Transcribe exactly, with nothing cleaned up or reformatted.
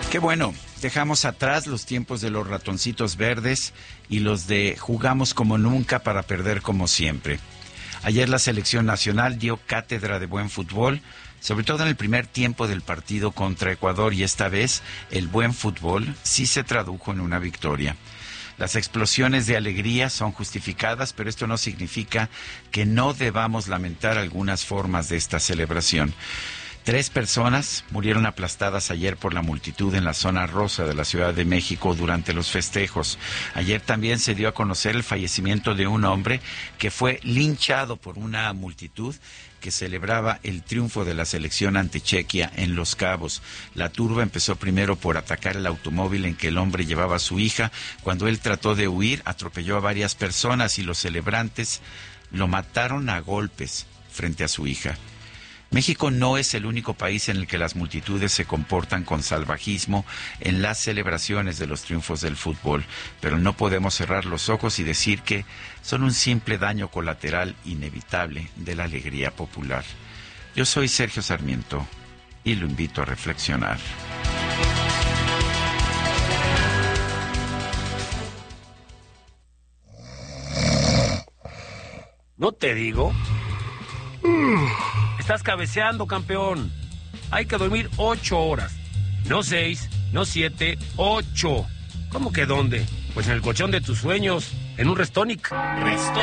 Qué bueno, dejamos atrás los tiempos de los ratoncitos verdes y los de jugamos como nunca para perder como siempre. Ayer la selección nacional dio cátedra de buen fútbol, sobre todo en el primer tiempo del partido contra Ecuador, y esta vez el buen fútbol sí se tradujo en una victoria. Las explosiones de alegría son justificadas, pero esto no significa que no debamos lamentar algunas formas de esta celebración. Tres personas murieron aplastadas ayer por la multitud en la zona rosa de la Ciudad de México durante los festejos. Ayer también se dio a conocer el fallecimiento de un hombre que fue linchado por una multitud que celebraba el triunfo de la selección ante Chequia en Los Cabos. La turba empezó primero por atacar el automóvil en que el hombre llevaba a su hija. Cuando él trató de huir, atropelló a varias personas y los celebrantes lo mataron a golpes frente a su hija. México no es el único país en el que las multitudes se comportan con salvajismo en las celebraciones de los triunfos del fútbol, pero no podemos cerrar los ojos y decir que son un simple daño colateral inevitable de la alegría popular. Yo soy Sergio Sarmiento y lo invito a reflexionar. ¿No te digo? Estás cabeceando, campeón. Hay que dormir ocho horas. No seis, no siete, ocho. ¿Cómo que dónde? Pues en el colchón de tus sueños, en un Restonic. Restonic.